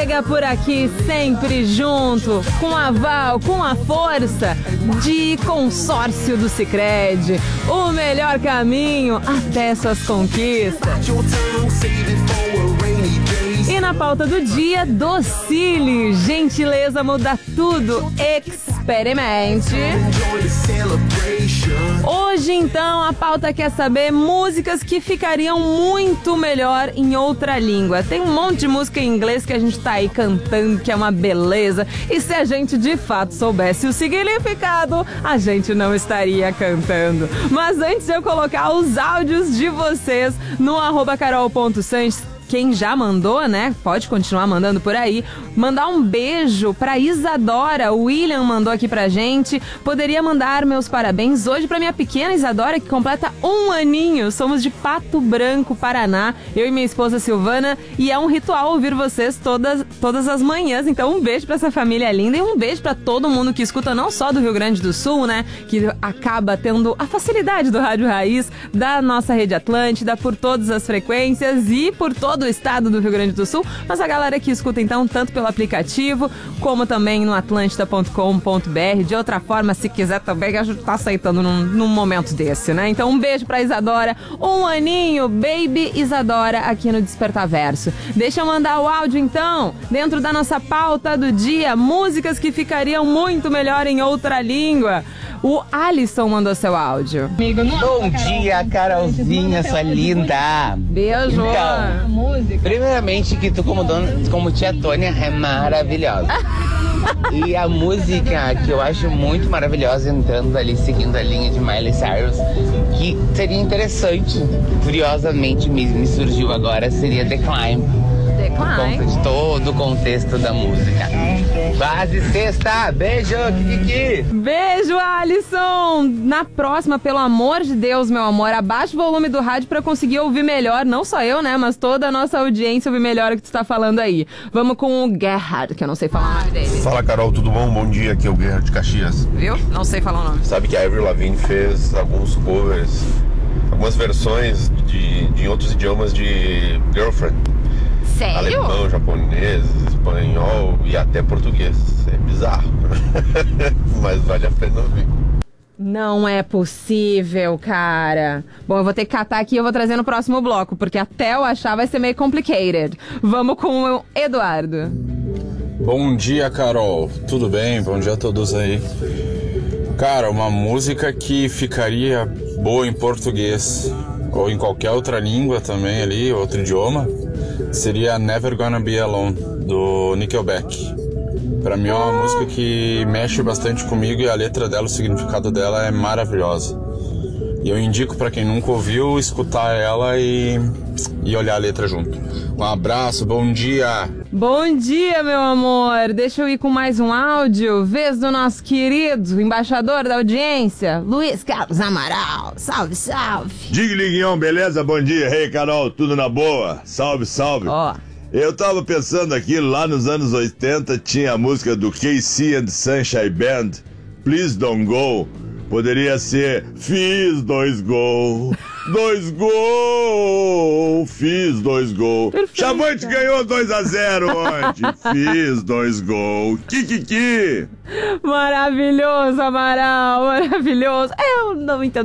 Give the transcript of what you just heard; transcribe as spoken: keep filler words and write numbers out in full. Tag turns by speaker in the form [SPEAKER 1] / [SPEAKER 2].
[SPEAKER 1] chega por aqui sempre junto, com aval, com a força de Consórcio do Sicredi, o melhor caminho até suas conquistas. E na pauta do dia, Docile, gentileza muda tudo, experimente. Hoje então a pauta quer saber músicas que ficariam muito melhor em outra língua. Tem um monte de música em inglês que a gente tá aí cantando, que é uma beleza, e se a gente de fato soubesse o significado, a gente não estaria cantando. Mas antes de eu colocar os áudios de vocês no arroba carol ponto sanches, quem já mandou, né, pode continuar mandando por aí. Mandar um beijo pra Isadora. O William mandou aqui pra gente. Poderia mandar meus parabéns hoje pra minha pequena Isadora, que completa um aninho. Somos de Pato Branco, Paraná, eu e minha esposa Silvana, e é um ritual ouvir vocês todas, todas as manhãs. Então um beijo pra essa família linda e um beijo pra todo mundo que escuta, não só do Rio Grande do Sul, né, que acaba tendo a facilidade do Rádio Raiz, da nossa rede Atlântida, por todas as frequências e por todo do estado do Rio Grande do Sul, mas a galera que escuta então tanto pelo aplicativo como também no atlântida ponto com ponto br. De outra forma, se quiser também, a gente tá aceitando num, num momento desse, né? Então um beijo pra Isadora, um aninho, baby Isadora, aqui no Despertar Verso. Deixa eu mandar o áudio então, dentro da nossa pauta do dia, músicas que ficariam muito melhor em outra língua. O Alisson mandou seu áudio.
[SPEAKER 2] Bom dia, Carolzinha, sua linda.
[SPEAKER 1] Beijo.
[SPEAKER 2] Então, primeiramente que tu como, dona, como tia Tônia é maravilhosa. E a música que eu acho muito maravilhosa, entrando ali, seguindo a linha de Miley Cyrus, que seria interessante, curiosamente me, me surgiu agora, seria The Climb.
[SPEAKER 1] The
[SPEAKER 2] Por
[SPEAKER 1] Climb.
[SPEAKER 2] conta de todo o contexto da música. Quase sexta, beijo, Kiki.
[SPEAKER 1] Beijo, Alisson. Na próxima, pelo amor de Deus, meu amor, abaixa o volume do rádio pra conseguir ouvir melhor, não só eu, né, mas toda a nossa audiência ouvir melhor o que tu tá falando aí. Vamos com o Gerhard, que eu não sei falar o nome dele.
[SPEAKER 3] Fala, Carol, tudo bom? Bom dia, aqui é o Gerhard de Caxias.
[SPEAKER 1] Viu? Não sei falar o nome.
[SPEAKER 3] Sabe que a Avril Lavigne fez alguns covers, algumas versões de, de outros idiomas de Girlfriend.
[SPEAKER 1] Sério?
[SPEAKER 3] Alemão, japonês, espanhol e até português. É bizarro. Mas vale a pena ouvir.
[SPEAKER 1] Não é possível, cara. Bom, eu vou ter que catar aqui e eu vou trazer no próximo bloco, porque até eu achar vai ser meio complicated. Vamos com o Eduardo.
[SPEAKER 4] Bom dia, Carol. Tudo bem? Bom dia a todos aí. Cara, uma música que ficaria boa em português ou em qualquer outra língua também ali, outro idioma, seria Never Gonna Be Alone, do Nickelback. Pra mim é uma música que mexe bastante comigo e a letra dela, o significado dela é maravilhosa. E eu indico pra quem nunca ouviu, escutar ela e, e olhar a letra junto. Um abraço, bom dia!
[SPEAKER 1] Bom dia, meu amor. Deixa eu ir com mais um áudio. Vez do nosso querido embaixador da audiência, Luiz Carlos Amaral. Salve, salve.
[SPEAKER 5] Diga, Liguinhão, beleza? Bom dia. Hey, Carol, tudo na boa? Salve, salve.
[SPEAKER 1] Ó.
[SPEAKER 5] Eu tava pensando aqui, lá nos anos oitenta tinha a música do K C and the Sunshine Band, Please Don't Go. Poderia ser Fiz dois gols, dois gols, fiz dois gols. Chavante ganhou dois a zero ontem, fiz dois gols. Kikiki.
[SPEAKER 1] Maravilhoso, Amaral, maravilhoso. Eu não entendo.